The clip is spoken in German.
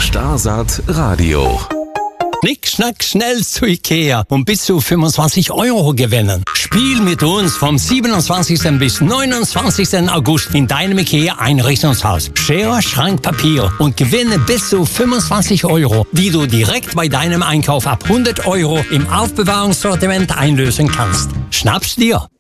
Starsat Radio. Knick, schnack, schnell zu Ikea und bis zu 25 € gewinnen. Spiel mit uns vom 27. bis 29. August in deinem Ikea-Einrichtungshaus. Schere, Schrank, Papier und gewinne bis zu 25 €, die du direkt bei deinem Einkauf ab 100 € im Aufbewahrungssortiment einlösen kannst. Schnapp's dir!